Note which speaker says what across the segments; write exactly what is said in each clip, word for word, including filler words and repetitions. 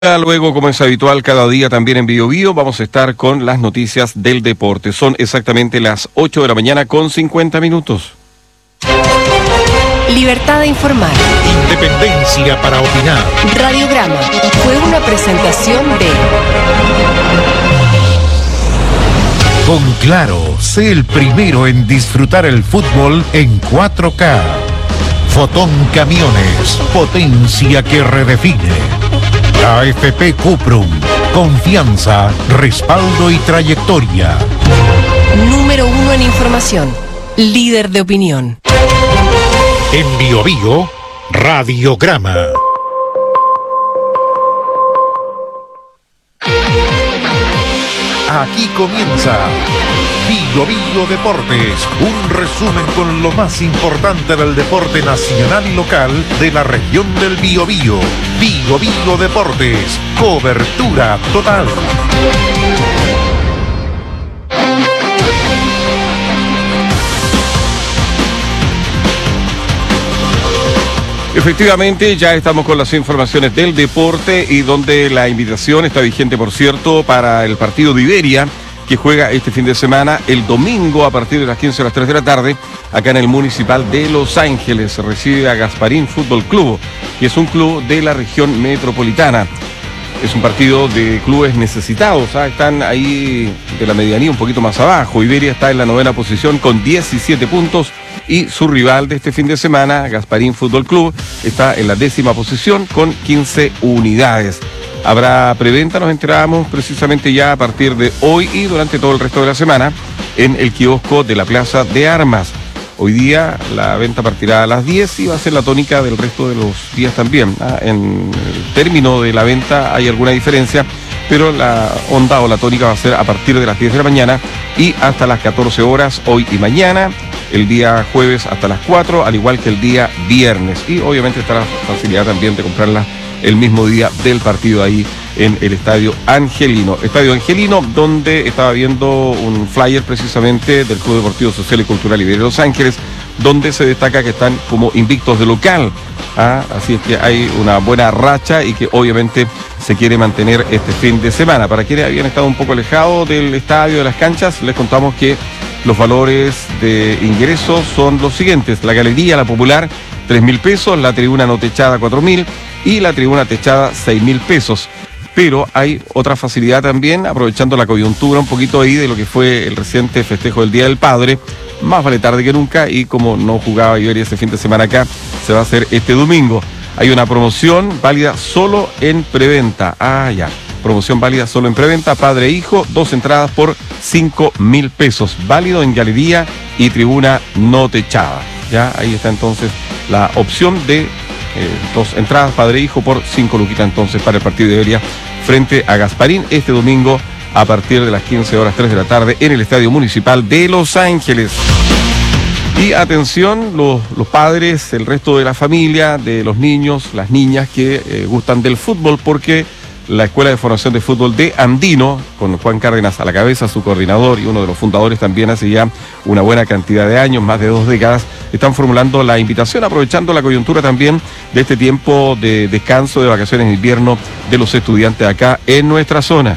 Speaker 1: Luego, como es habitual cada día también en Bio Bio, vamos a estar con las noticias del deporte. Son exactamente las ocho de la mañana con cincuenta minutos.
Speaker 2: Libertad de informar.
Speaker 3: Independencia para opinar.
Speaker 2: Radiograma fue una presentación de...
Speaker 3: Con Claro, sé el primero en disfrutar el fútbol en cuatro K. Fotón Camiones, potencia que redefine. A F P Cuprum, confianza, respaldo y trayectoria.
Speaker 2: Número uno en información, líder de opinión.
Speaker 3: En Bio Bio, Radiograma. Aquí comienza Bio Bio Deportes, un resumen con lo más importante del deporte nacional y local de la región del Biobío. Bio Bio Deportes, cobertura total.
Speaker 1: Efectivamente, ya estamos con las informaciones del deporte y donde la invitación está vigente, por cierto, para el partido de Iberia, que juega este fin de semana, el domingo a partir de las quince a las tres de la tarde, acá en el Municipal de Los Ángeles. Se recibe a Gasparín Fútbol Club, que es un club de la región metropolitana. Es un partido de clubes necesitados, ¿eh? Están ahí de la medianía un poquito más abajo. Iberia está en la novena posición con diecisiete puntos y su rival de este fin de semana, Gasparín Fútbol Club, está en la décima posición con quince unidades. Habrá preventa, nos enteramos precisamente ya a partir de hoy y durante todo el resto de la semana en el kiosco de la Plaza de Armas. Hoy día la venta partirá a las diez y va a ser la tónica del resto de los días también. ¿Ah? En el término de la venta hay alguna diferencia, pero la onda o la tónica va a ser a partir de las diez de la mañana y hasta las catorce horas hoy y mañana. El día jueves hasta las cuatro, al igual que el día viernes. Y obviamente está la facilidad también de comprarla el mismo día del partido ahí en el Estadio Angelino. Estadio Angelino, donde estaba viendo un flyer precisamente del Club Deportivo Social y Cultural Iberia de Los Ángeles, donde se destaca que están como invictos de local. ¿Ah? Así es que hay una buena racha y que obviamente se quiere mantener este fin de semana. Para quienes habían estado un poco alejados del estadio, de las canchas, les contamos que los valores de ingresos son los siguientes. La galería, la popular, tres mil pesos, la tribuna no techada, cuatro mil y la tribuna techada, seis mil pesos. Pero hay otra facilidad también, aprovechando la coyuntura un poquito ahí de lo que fue el reciente festejo del Día del Padre. Más vale tarde que nunca, y como no jugaba Iberia ese fin de semana acá, se va a hacer este domingo. Hay una promoción válida solo en preventa. Ah, ya. Promoción válida solo en preventa, padre e hijo, dos entradas por cinco mil pesos. Válido en galería y tribuna no techada. Ya, ahí está entonces la opción de eh, dos entradas, padre e hijo, por cinco luquitas entonces para el partido de Iberia frente a Gasparín este domingo a partir de las quince horas tres de la tarde en el Estadio Municipal de Los Ángeles. Y atención, los, los padres, el resto de la familia, de los niños, las niñas que eh, gustan del fútbol, porque la Escuela de Formación de Fútbol de Andino, con Juan Cárdenas a la cabeza, su coordinador y uno de los fundadores también hace ya una buena cantidad de años, más de dos décadas, están formulando la invitación, aprovechando la coyuntura también de este tiempo de descanso, de vacaciones de invierno de los estudiantes acá en nuestra zona.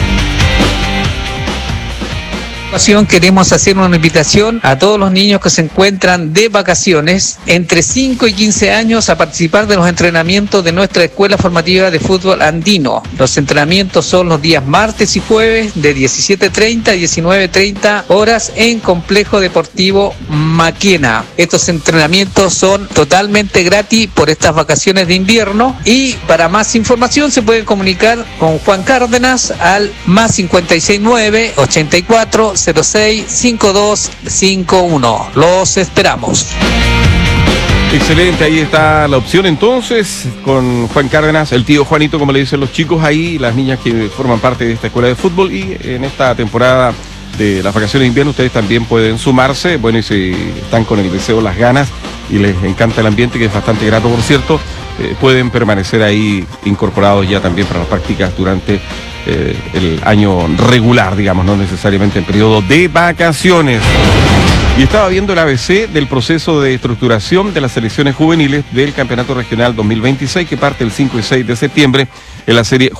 Speaker 4: Queremos hacer una invitación a todos los niños que se encuentran de vacaciones entre cinco y quince años a participar de los entrenamientos de nuestra Escuela Formativa de Fútbol Andino. Los entrenamientos son los días martes y jueves de diecisiete treinta a diecinueve treinta horas en Complejo Deportivo Maquena. Estos entrenamientos son totalmente gratis por estas vacaciones de invierno, y para más información se pueden comunicar con Juan Cárdenas al más cincuenta y seis nueve ochenta y cuatro cero seis cinco dos cinco uno. Los esperamos.
Speaker 1: Excelente, ahí está la opción entonces con Juan Cárdenas, el tío Juanito, como le dicen los chicos ahí, las niñas que forman parte de esta escuela de fútbol. Y en esta temporada de las vacaciones de invierno ustedes también pueden sumarse. Bueno, y si están con el deseo, las ganas y les encanta el ambiente, que es bastante grato por cierto, eh, pueden permanecer ahí incorporados ya también para las prácticas durante eh, el año regular, digamos, no necesariamente en periodo de vacaciones. Y estaba viendo el A B C del proceso de estructuración de las selecciones juveniles del Campeonato Regional dos mil veintiséis, que parte el cinco y seis de septiembre en la serie